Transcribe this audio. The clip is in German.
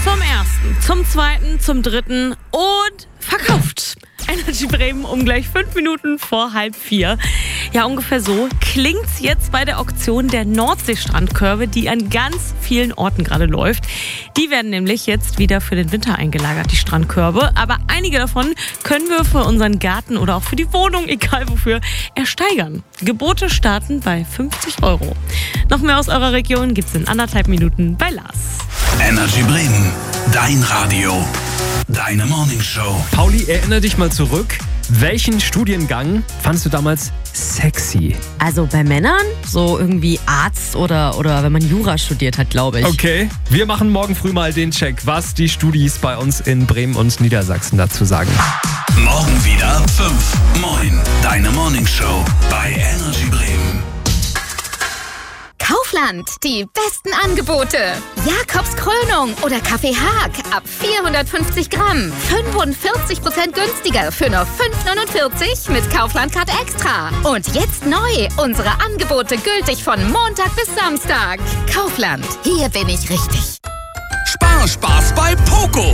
Zum ersten, zum zweiten, zum dritten und verkauft. Energy Bremen um gleich 5 Minuten vor 3:30. Ja, ungefähr so klingt's jetzt bei der Auktion der Nordseestrandkörbe, die an ganz vielen Orten gerade läuft. Die werden nämlich jetzt wieder für den Winter eingelagert, die Strandkörbe. Aber einige davon können wir für unseren Garten oder auch für die Wohnung, egal wofür, ersteigern. Gebote starten bei 50 €. Noch mehr aus eurer Region gibt's in 1,5 Minuten bei Lars. Energy Bremen, dein Radio, deine Morningshow. Pauli, erinnere dich mal zurück. Welchen Studiengang fandst du damals sexy? Also bei Männern so irgendwie Arzt oder wenn man Jura studiert hat, glaube ich. Okay, wir machen morgen früh mal den Check, was die Studis bei uns in Bremen und Niedersachsen dazu sagen. Morgen wieder 5. Moin, deine Morningshow bei Energy Bremen. Kaufland, die besten Angebote. Jakobs Krönung oder Kaffee Haag ab 450 Gramm. 45% günstiger für nur 5,49 mit Kaufland-Card Extra. Und jetzt neu, unsere Angebote gültig von Montag bis Samstag. Kaufland, hier bin ich richtig. Spaß bei Poco.